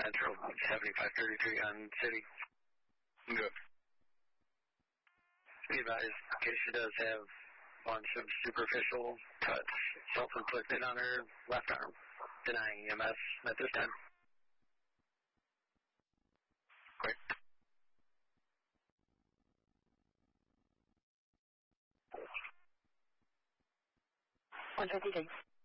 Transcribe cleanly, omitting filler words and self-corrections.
Central, 7533 on City. Good. Be advised, in case she does have a bunch of superficial cuts self-inflicted on her left arm. Denying EMS at this time. Great. $153.